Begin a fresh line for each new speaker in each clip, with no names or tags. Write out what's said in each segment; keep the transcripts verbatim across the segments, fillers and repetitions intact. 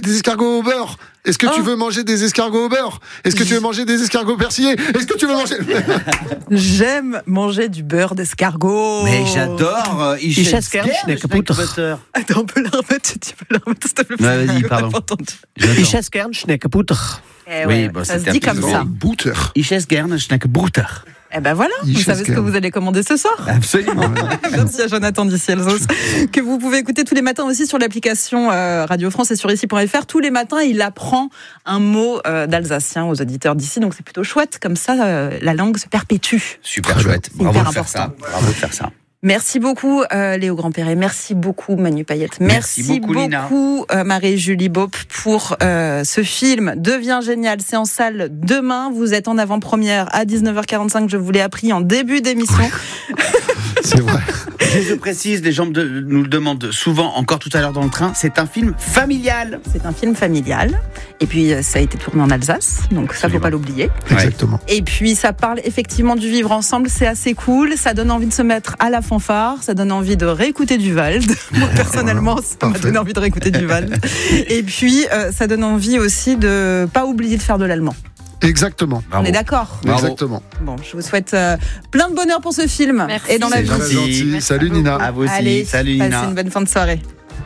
des escargots au beurre? Est-ce que oh. tu veux manger des escargots au beurre? Est-ce que tu veux manger des escargots persillés? Est-ce que tu veux manger...
J'aime manger du beurre d'escargot.
Mais j'adore euh,
Ich esse gern Schneckenbutter. Attends, on peut la remettre, tu peux la remettre, s'il te plaît.
Ouais, vas-y, pardon.
Ich esse gern Schneckenbutter. Eh ouais, oui, bah, ça se dit comme ça.
Butter.
Ich esse gern Schneckenbutter.
Eh ben voilà, ich vous savez ce que vous allez commander ce soir.
Absolument.
Merci à Jonathan d'ici Alsace, que vous pouvez écouter tous les matins aussi sur l'application euh, Radio France et sur ici point f r. Tous les matins, il apprend un mot euh, d'alsacien aux auditeurs d'ici, donc c'est plutôt chouette. Comme ça, euh, la langue se perpétue.
Super Très chouette. Bravo de faire ça. Bravo de faire ça.
Merci beaucoup euh, Léo Grandperret, merci beaucoup Manu Payette, merci, merci beaucoup, beaucoup euh, Marie-Julie Beaup pour euh, ce film Devient génial, c'est en salle demain, vous êtes en avant-première à dix-neuf heures quarante-cinq, je vous l'ai appris en début d'émission.
Oui. C'est vrai.
Je précise, les gens de, nous le demandent souvent, encore tout à l'heure dans le train, c'est un film familial.
C'est un film familial, et puis ça a été tourné en Alsace, donc ça faut pas l'oublier.
Exactement.
Et puis ça parle effectivement du vivre ensemble, c'est assez cool, ça donne envie de se mettre à la fanfare, ça donne envie de réécouter Duval. Moi personnellement, voilà, ça m'a parfait. donné envie de réécouter Duval. Et puis euh, ça donne envie aussi de pas oublier de faire de l'allemand.
Exactement.
Bravo. On est d'accord.
Bravo. Exactement.
Bon, je vous souhaite euh, plein de bonheur pour ce film.
Merci.
Et dans la vie.
C'est gentil. Salut Nina.
À vous aussi.
Allez,
salut Nina.
Passez une bonne fin de soirée.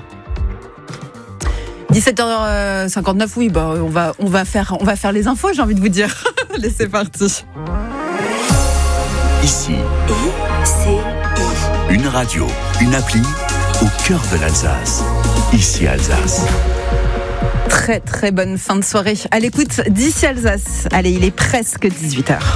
dix-sept heures cinquante-neuf, oui, bah on va on va faire on va faire les infos, j'ai envie de vous dire. Allez, c'est parti.
Ici.
I C I.
Une radio, une appli au cœur de l'Alsace. Ici Alsace.
Très très bonne fin de soirée à l'écoute d'Ici Alsace. Allez, il est presque dix-huit heures.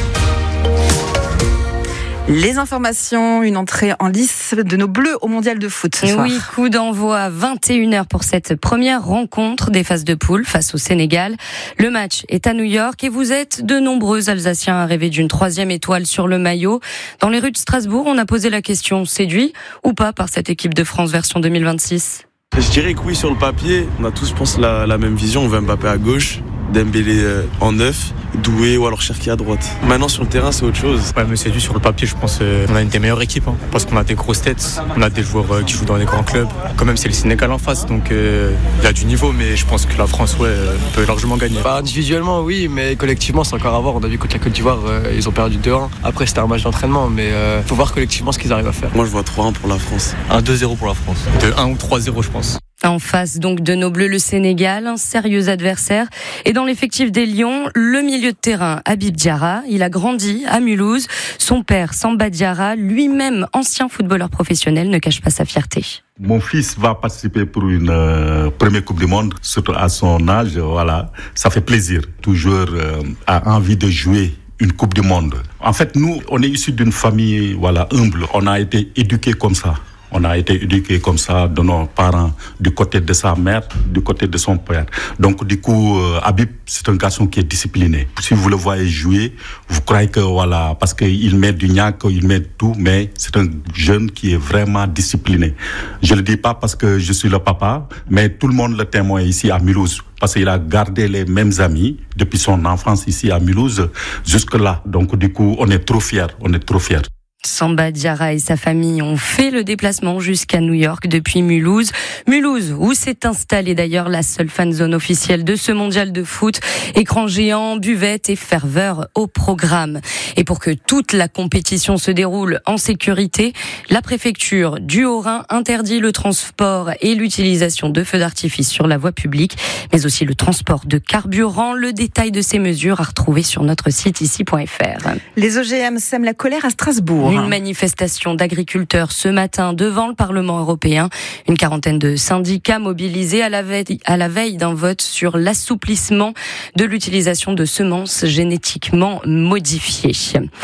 Les informations, une entrée en lice de nos Bleus au Mondial de foot ce soir.
Oui, coup d'envoi à vingt et une heures pour cette première rencontre des phases de poule face au Sénégal. Le match est à New York et vous êtes de nombreux Alsaciens à rêver d'une troisième étoile sur le maillot. Dans les rues de Strasbourg, on a posé la question, séduit ou pas par cette équipe de France version deux mille vingt-six?
Je dirais que oui, sur le papier, on a tous, je pense, la, la même vision. On veut Mbappé à gauche, Dembélé euh, en neuf, Doué ou alors Cherki à droite. Maintenant, sur le terrain, c'est autre chose.
Ouais, mais c'est dû sur le papier, je pense euh, on a une des meilleures équipes, hein, parce qu'on a des grosses têtes, on a des joueurs euh, qui jouent dans les grands clubs. Quand même, c'est le Sénégal en face, donc il euh, y a du niveau, mais je pense que la France ouais, euh, peut largement gagner.
Bah, individuellement, oui, mais collectivement, c'est encore à voir. On a vu contre la Côte d'Ivoire, euh, ils ont perdu deux un. Après, c'était un match d'entraînement, mais il euh, faut voir collectivement ce qu'ils arrivent à faire.
Moi, je vois trois un pour la France.
un deux zéro pour la France. deux un ou trois zéro, je pense.
En face donc de nos Bleus, le Sénégal, un sérieux adversaire. Et dans l'effectif des Lions, le milieu de terrain, Habib Diarra. Il a grandi à Mulhouse. Son père, Samba Diarra, lui-même ancien footballeur professionnel, ne cache pas sa fierté.
Mon fils va participer pour une euh, première Coupe du Monde, surtout à son âge. Voilà, ça fait plaisir. Tout joueur euh, a envie de jouer une Coupe du Monde. En fait, nous, on est issus d'une famille voilà, humble. On a été éduqués comme ça. On a été éduqués comme ça de nos parents, du côté de sa mère, du côté de son père. Donc, du coup, euh, Habib, c'est un garçon qui est discipliné. Si vous le voyez jouer, vous croyez que, voilà, parce qu'il met du gnac, il met tout, mais c'est un jeune qui est vraiment discipliné. Je le dis pas parce que je suis le papa, mais tout le monde le témoigne ici à Mulhouse. Parce qu'il a gardé les mêmes amis depuis son enfance ici à Mulhouse jusque-là. Donc, du coup, on est trop fiers, on est trop fiers.
Samba Diarra et sa famille ont fait le déplacement jusqu'à New York depuis Mulhouse. Mulhouse, où s'est installée d'ailleurs la seule fan zone officielle de ce mondial de foot. Écran géant, buvette et ferveur au programme. Et pour que toute la compétition se déroule en sécurité, la préfecture du Haut-Rhin interdit le transport et l'utilisation de feux d'artifice sur la voie publique, mais aussi le transport de carburant. Le détail de ces mesures à retrouver sur notre site ici point f r.
Les O G M sèment la colère à Strasbourg.
Une manifestation d'agriculteurs ce matin devant le Parlement européen. Une quarantaine de syndicats mobilisés à la veille, à la veille d'un vote sur l'assouplissement de l'utilisation de semences génétiquement modifiées.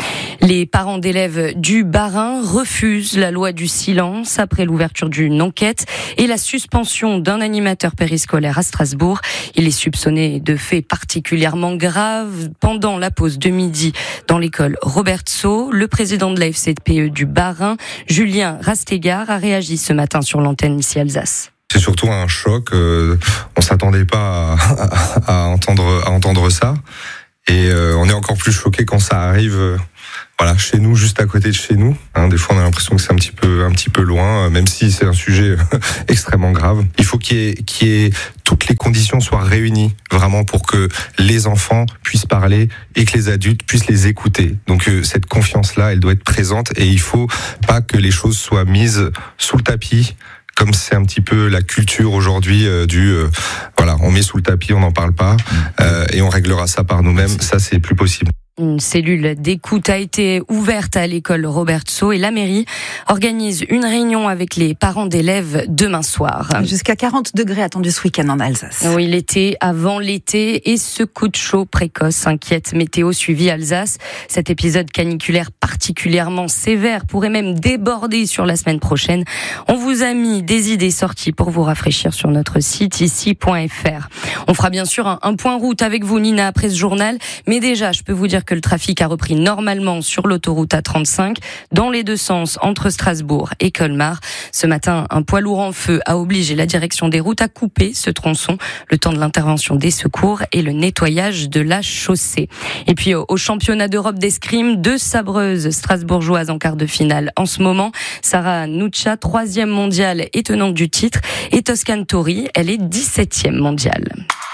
Les parents d'élèves du Bas-Rhin refusent la loi du silence après l'ouverture d'une enquête et la suspension d'un animateur périscolaire à Strasbourg. Il est soupçonné de faits particulièrement graves pendant la pause de midi dans l'école Robert Sau. Le président de la F C P E du Bas-Rhin, Julien Rastegard, a réagi ce matin sur l'antenne ici Alsace.
C'est surtout un choc. Euh, on s'attendait pas à, à, à entendre à entendre ça, et euh, on est encore plus choqué quand ça arrive. Euh, voilà, chez nous, juste à côté de chez nous. Hein, des fois, on a l'impression que c'est un petit peu, un petit peu loin, même si c'est un sujet extrêmement grave. Il faut qu'il y ait, qu'il y ait toutes les conditions soient réunies, vraiment, pour que les enfants puissent parler et que les adultes puissent les écouter. Donc, euh, cette confiance-là, elle doit être présente et il faut pas que les choses soient mises sous le tapis, comme c'est un petit peu la culture aujourd'hui euh, du euh, voilà, on met sous le tapis, on n'en parle pas euh, et on réglera ça par nous-mêmes. Ça, c'est plus possible.
Une cellule d'écoute a été ouverte à l'école Robertso et la mairie organise une réunion avec les parents d'élèves demain soir.
Jusqu'à quarante degrés attendus ce week-end en Alsace.
Oui, l'été avant l'été et ce coup de chaud précoce inquiète Météo suivi Alsace. Cet épisode caniculaire particulièrement sévère pourrait même déborder sur la semaine prochaine. On vous a mis des idées sorties pour vous rafraîchir sur notre site ici point f r. On fera bien sûr un, un point route avec vous, Nina, après ce journal. Mais déjà, je peux vous dire que le trafic a repris normalement sur l'autoroute A trente-cinq dans les deux sens entre Strasbourg et Colmar. Ce matin, un poids lourd en feu a obligé la direction des routes à couper ce tronçon, le temps de l'intervention des secours et le nettoyage de la chaussée. Et puis au championnat d'Europe d'escrime, deux sabreuses strasbourgeoises en quart de finale en ce moment. Sarah Nuccia, troisième mondiale et tenante du titre, et Toscane Tori, elle est dix-septième mondiale.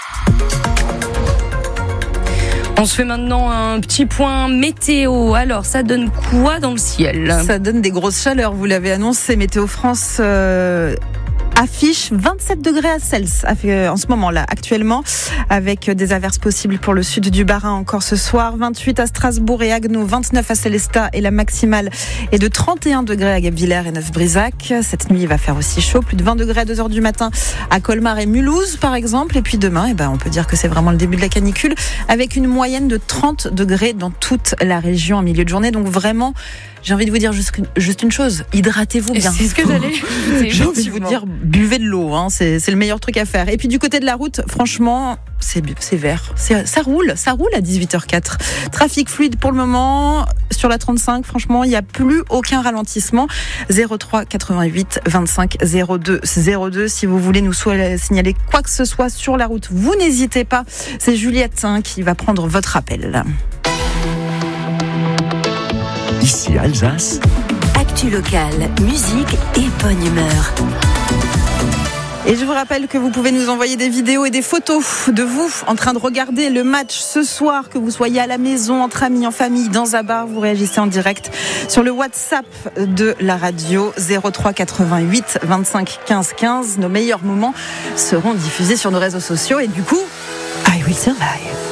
On se fait maintenant un petit point météo. Alors, ça donne quoi dans le ciel ?
Ça donne des grosses chaleurs, vous l'avez annoncé. Météo France euh, affiche vingt-sept degrés à Cels en ce moment-là, actuellement, avec des averses possibles pour le sud du Bas-Rhin encore ce soir. vingt-huit à Strasbourg et Haguenau, vingt-neuf à Célestat et la maximale est de trente et un degrés à Guebwiller et Neuf-Brisach. Cette nuit, il va faire aussi chaud, plus de vingt degrés à deux heures du matin à Colmar et Mulhouse, par exemple. Et puis demain, eh ben, on peut dire que c'est vraiment le début de la canicule, avec une moyenne de trente degrés dans toute la région en milieu de journée. Donc vraiment, j'ai envie de vous dire juste, juste une chose, hydratez-vous bien.
C'est ce que j'allais.
J'ai envie de vous dire, buvez de l'eau, hein, c'est, c'est le meilleur truc à faire. Et puis du côté de la route, franchement, c'est, c'est vert. C'est, ça roule, ça roule à dix-huit heures quatre. Trafic fluide pour le moment. Sur la trente-cinq, franchement, il n'y a plus aucun ralentissement. zéro trois quatre-vingt-huit vingt-cinq zéro deux zéro deux. Si vous voulez nous signaler quoi que ce soit sur la route, vous n'hésitez pas. C'est Juliette hein, qui va prendre votre appel.
Ici Alsace.
Actu locale, musique et bonne humeur.
Et je vous rappelle que vous pouvez nous envoyer des vidéos et des photos de vous en train de regarder le match ce soir, que vous soyez à la maison, entre amis, en famille, dans un bar. Vous réagissez en direct sur le WhatsApp de la radio zéro trois quatre-vingt-huit vingt-cinq quinze quinze. Nos meilleurs moments seront diffusés sur nos réseaux sociaux et du coup, I Will Survive.